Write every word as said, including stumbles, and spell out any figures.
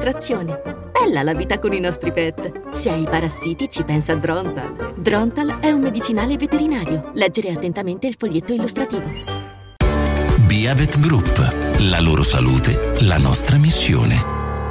castrazione. Bella la vita con i nostri pet. Se hai parassiti ci pensa Drontal. Drontal è un medicinale veterinario. Leggere attentamente il foglietto illustrativo. Biavet Group. La loro salute, la nostra missione.